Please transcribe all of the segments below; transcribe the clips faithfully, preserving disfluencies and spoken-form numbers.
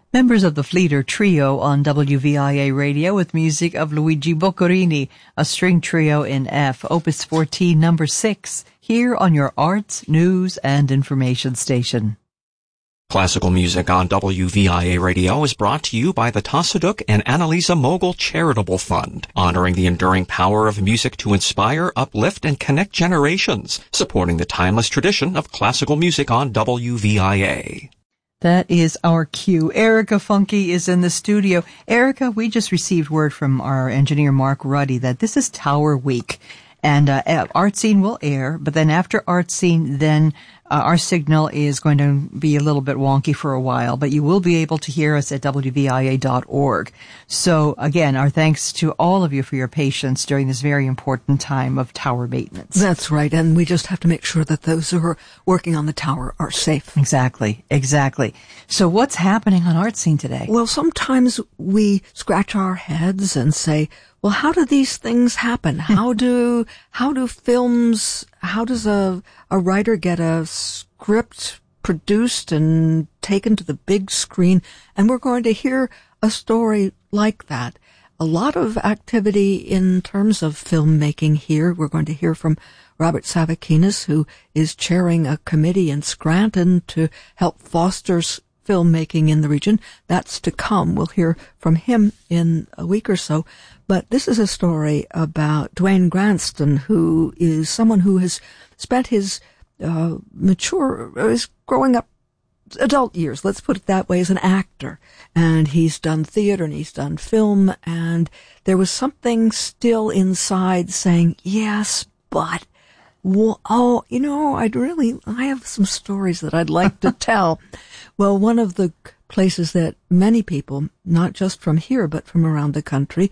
Members of the Fleeter Trio on W V I A Radio with music of Luigi Boccherini, a string trio in F, Opus fourteen, number six, here on your arts, news, and information station. Classical music on W V I A Radio is brought to you by the Tassaduk and Annalisa Mogul Charitable Fund, honoring the enduring power of music to inspire, uplift, and connect generations, supporting the timeless tradition of classical music on W V I A. That is our cue. Erica Funke is in the studio. Erica, we just received word from our engineer Mark Ruddy that this is Tower Week. And uh, Art Scene will air, but then after Art Scene, then uh, our signal is going to be a little bit wonky for a while, but you will be able to hear us at W V I A dot org. So again, our thanks to all of you for your patience during this very important time of tower maintenance. That's right, and we just have to make sure that those who are working on the tower are safe. Exactly, exactly. So what's happening on Art Scene today? Well, sometimes we scratch our heads and say, well, how do these things happen? How do, how do films, how does a, a writer get a script produced and taken to the big screen? And we're going to hear a story like that. A lot of activity in terms of filmmaking here. We're going to hear from Robert Savakinis, who is chairing a committee in Scranton to help foster filmmaking in the region. That's to come. We'll hear from him in a week or so. But this is a story about Dwayne Granston, who is someone who has spent his uh, mature, his growing up adult years, let's put it that way, as an actor. And he's done theater and he's done film. And there was something still inside saying, yes, but, well, oh, you know, I'd really, I have some stories that I'd like to tell. Well, one of the places that many people, not just from here, but from around the country,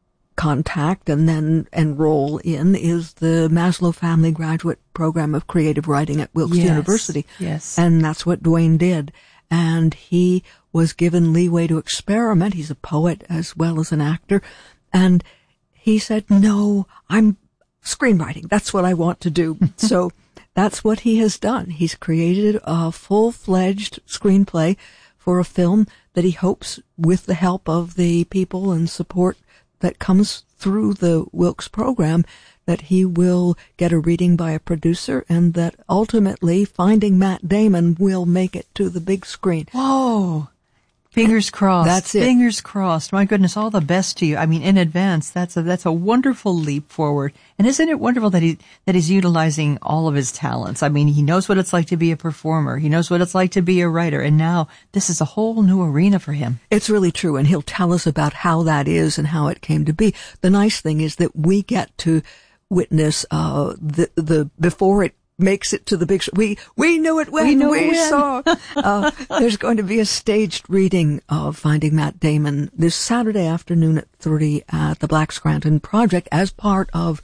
contact and then enroll in is the Maslow Family Graduate Program of Creative Writing at Wilkes yes, University. Yes. And that's what Dwayne did. And he was given leeway to experiment. He's a poet as well as an actor. And he said, no, I'm screenwriting. That's what I want to do. So that's what he has done. He's created a full-fledged screenplay for a film that he hopes, with the help of the people and support that comes through the Wilkes program, that he will get a reading by a producer and that ultimately Finding Matt Damon will make it to the big screen. Whoa. Fingers crossed. That's it. Fingers crossed. My goodness, all the best to you. I mean, in advance, that's a, that's a wonderful leap forward. And isn't it wonderful that he, that he's utilizing all of his talents? I mean, he knows what it's like to be a performer. He knows what it's like to be a writer. And now this is a whole new arena for him. It's really true. And he'll tell us about how that is and how it came to be. The nice thing is that we get to witness, uh, the, the, before it makes it to the big show. We, we knew it when we, knew we it when. saw, uh, there's going to be a staged reading of Finding Matt Damon this Saturday afternoon at three at the Black Scranton Project as part of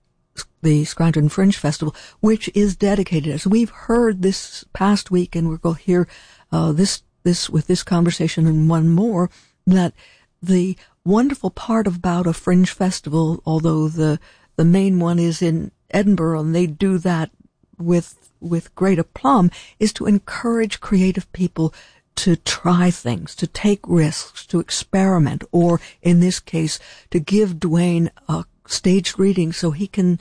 the Scranton Fringe Festival, which is dedicated, as we've heard this past week, and we're going to hear, uh, this, this, with this conversation and one more, that the wonderful part about a fringe festival, although the, the main one is in Edinburgh and they do that with with great aplomb, is to encourage creative people to try things, to take risks, to experiment, or in this case, to give Dwayne a staged reading so he can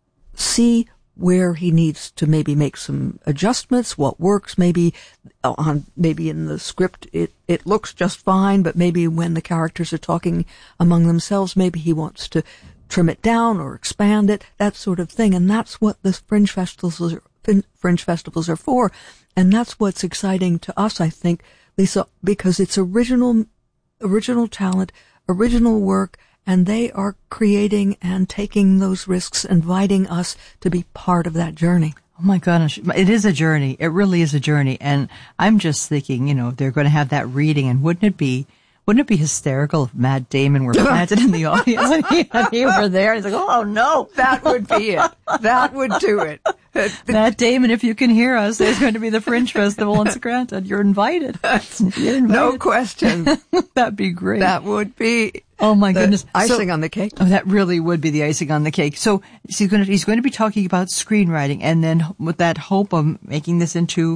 see where he needs to maybe make some adjustments, what works, maybe on maybe in the script it, it looks just fine, but maybe when the characters are talking among themselves, maybe he wants to trim it down or expand it, that sort of thing. And that's what the fringe festivals are, fringe festivals are for. And that's what's exciting to us, I think, Lisa, because it's original, original talent, original work, and they are creating and taking those risks, inviting us to be part of that journey. Oh my gosh, it is a journey. It really is a journey. And I'm just thinking, you know, they're going to have that reading, and wouldn't it be Wouldn't it be hysterical if Matt Damon were planted in the audience and he, and he were there? He's like, oh, no. That would be it. That would do it. Matt Damon, if you can hear us, there's going to be the Fringe Festival in Scranton. You're invited. You're invited. No question. That'd be great. That would be. Oh, my goodness. Icing so, on the cake. Oh, that really would be the icing on the cake. So he's going to, he's going to be talking about screenwriting, and then with that hope of making this into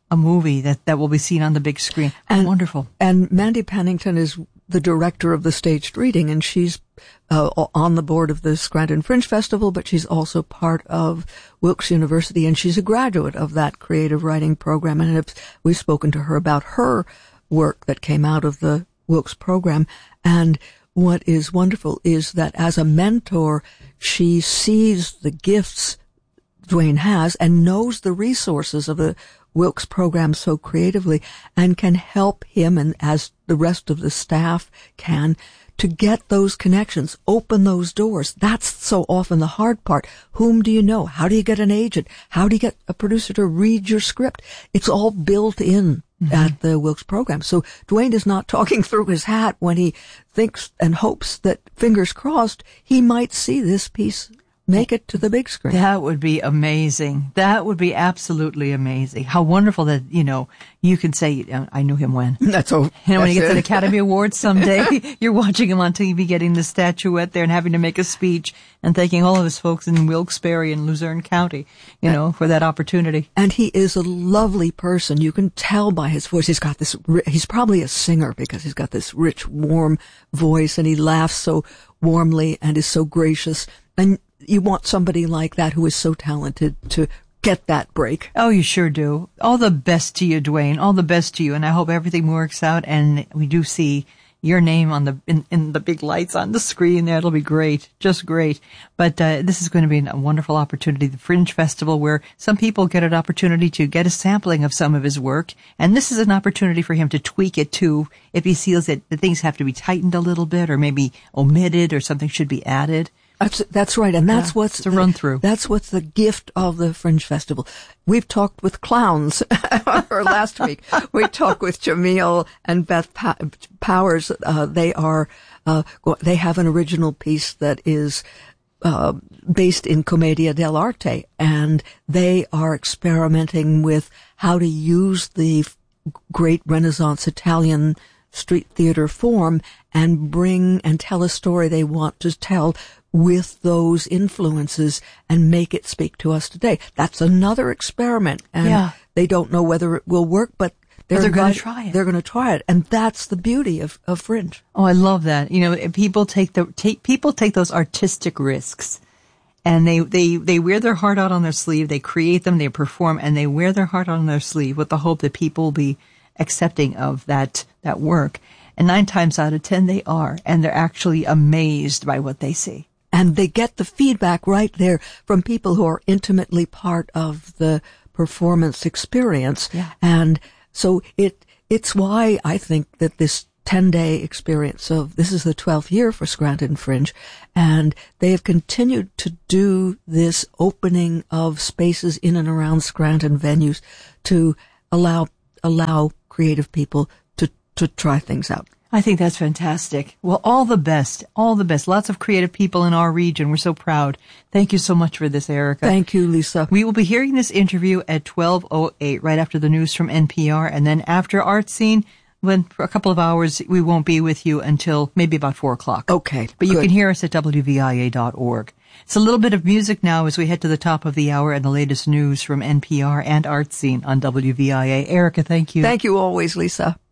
a movie that, that will be seen on the big screen. And, Wonderful. And Mandy Pennington is the director of the staged reading, and she's uh, on the board of the Scranton Fringe Festival, but she's also part of Wilkes University, and she's a graduate of that creative writing program. And we've spoken to her about her work that came out of the Wilkes program. And what is wonderful is that as a mentor, she sees the gifts Dwayne has and knows the resources of the Wilkes program so creatively and can help him, and as the rest of the staff can, to get those connections, open those doors. That's so often the hard part. Whom do you know? How do you get an agent? How do you get a producer to read your script? It's all built in mm-hmm. at the Wilkes program. So Dwayne is not talking through his hat when he thinks and hopes that, fingers crossed, he might see this piece make it to the big screen. That would be amazing. That would be absolutely amazing. How wonderful that, you know, you can say, I knew him when. That's all. You know, when he gets it. an Academy Award someday, you're watching him on T V getting the statuette there and having to make a speech and thanking all of his folks in Wilkes-Barre and Luzerne County, you know, for that opportunity. And he is a lovely person. You can tell by his voice. He's got this, he's probably a singer because he's got this rich, warm voice, and he laughs so warmly and is so gracious. And you want somebody like that who is so talented to get that break. Oh, you sure do. All the best to you, Dwayne. All the best to you. And I hope everything works out and we do see your name on the, in, in the big lights on the screen there. It'll be great. Just great. But, uh, this is going to be a wonderful opportunity. The Fringe Festival, where some people get an opportunity to get a sampling of some of his work. And this is an opportunity for him to tweak it too, if he feels that the things have to be tightened a little bit or maybe omitted or something should be added. That's, that's right, and that's yeah, what's the run through. That's what's the gift of the Fringe Festival. We've talked with clowns, or last week we talked with Jamil and Beth Powers. Uh, they are, uh, they have an original piece that is uh, based in Commedia dell'arte, and they are experimenting with how to use the great Renaissance Italian street theater form and bring and tell a story they want to tell with those influences and make it speak to us today. That's another experiment, and yeah. they don't know whether it will work, but they're, they're going to try it. They're going to try it, and that's the beauty of, of Fringe. Oh, I love that. You know, people take the take people take those artistic risks, and they they they wear their heart out on their sleeve. They create them, they perform, and they wear their heart out on their sleeve with the hope that people will be accepting of that that work. And nine times out of ten, they are, and they're actually amazed by what they see. And they get the feedback right there from people who are intimately part of the performance experience. Yeah. And so it it's why I think that this ten-day experience of, this is the twelfth year for Scranton Fringe, and they have continued to do this opening of spaces in and around Scranton venues to allow allow creative people to, to try things out. I think that's fantastic. Well, all the best. All the best. Lots of creative people in our region. We're so proud. Thank you so much for this, Erica. Thank you, Lisa. We will be hearing this interview at twelve oh eight, right after the news from N P R. And then after Art Scene, when for a couple of hours, we won't be with you until maybe about four o'clock. Okay. But you good. can hear us at W V I A dot org. It's a little bit of music now as we head to the top of the hour and the latest news from N P R and Art Scene on W V I A. Erica, thank you. Thank you always, Lisa.